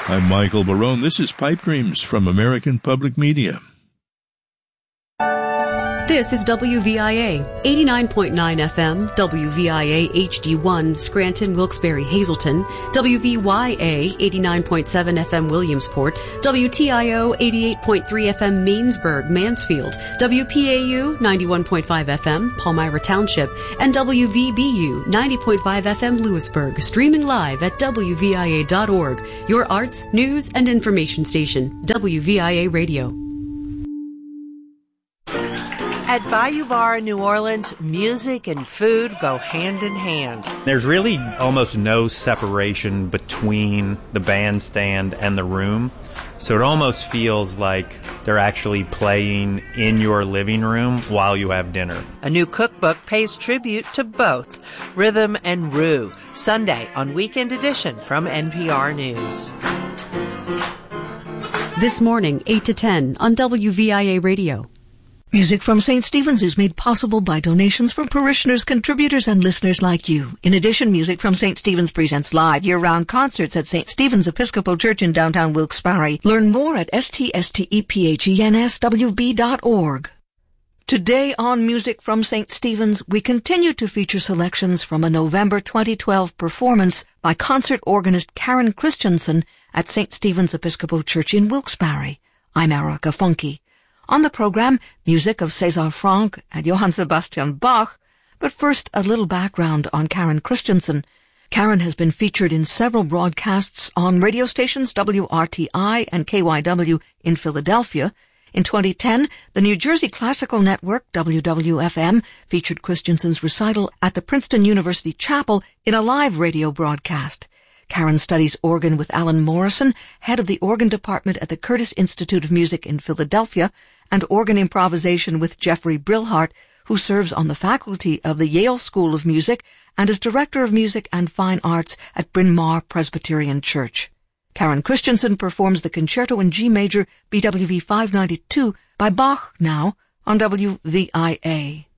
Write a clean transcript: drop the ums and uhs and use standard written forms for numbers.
I'm Michael Barone. This is Pipe Dreams from American Public Media. This is WVIA 89.9 FM, WVIA HD1, Scranton, Wilkes-Barre, Hazleton, WVYA 89.7 FM, Williamsport, WTIO 88.3 FM, Mainsburg, Mansfield, WPAU 91.5 FM, Palmyra Township, and WVBU 90.5 FM, Lewisburg, streaming live at WVIA.org, your arts, news, and information station, WVIA Radio. At Bayou Bar in New Orleans, music and food go hand in hand. There's really almost no separation between the bandstand and the room, so it almost feels like they're actually playing in your living room while you have dinner. A new cookbook pays tribute to both rhythm and roux. Sunday on Weekend Edition from NPR News. This morning, 8 to 10 on WVIA Radio. Music from St. Stephen's is made possible by donations from parishioners, contributors, and listeners like you. In addition, Music from St. Stephen's presents live year-round concerts at St. Stephen's Episcopal Church in downtown Wilkes-Barre. Learn more at ststephennswb.org. Today on Music from St. Stephen's, we continue to feature selections from a November 2012 performance by concert organist Karen Christensen at St. Stephen's Episcopal Church in Wilkes-Barre. I'm Erica Funke. On the program, music of César Franck and Johann Sebastian Bach, but first a little background on Karen Christensen. Karen has been featured in several broadcasts on radio stations WRTI and KYW in Philadelphia. In 2010, the New Jersey Classical Network, WWFM, featured Christensen's recital at the Princeton University Chapel in a live radio broadcast. Karen studies organ with Alan Morrison, head of the organ department at the Curtis Institute of Music in Philadelphia, and organ improvisation with Jeffrey Brillhart, who serves on the faculty of the Yale School of Music and is Director of Music and Fine Arts at Bryn Mawr Presbyterian Church. Karen Christensen performs the Concerto in G Major, BWV 592, by Bach now on WVIA.